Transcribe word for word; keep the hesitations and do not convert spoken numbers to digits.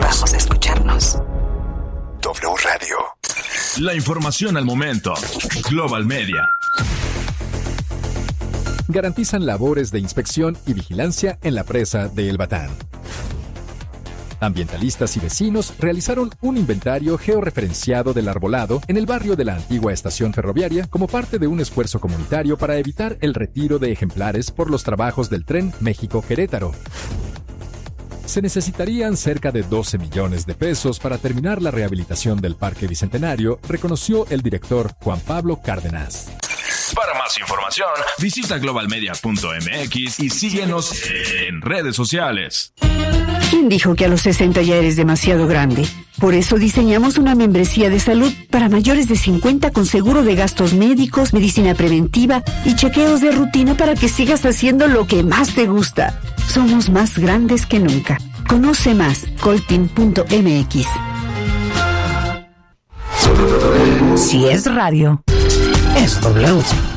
Vamos a escucharnos. W Radio. La información al momento. Global Media. Garantizan labores de inspección y vigilancia en la presa de El Batán. Ambientalistas y vecinos realizaron un inventario georreferenciado del arbolado en el barrio de la antigua estación ferroviaria como parte de un esfuerzo comunitario para evitar el retiro de ejemplares por los trabajos del tren México-Querétaro. Se necesitarían cerca de doce millones de pesos para terminar la rehabilitación del Parque Bicentenario, reconoció el director Juan Pablo Cárdenas. Para más información, visita global media punto m x y síguenos en redes sociales. ¿Quién dijo que a los sesenta ya eres demasiado grande? Por eso diseñamos una membresía de salud para mayores de cincuenta con seguro de gastos médicos, medicina preventiva y chequeos de rutina para que sigas haciendo lo que más te gusta. Somos más grandes que nunca. Conoce más, coltin punto m x. Si es radio, es W.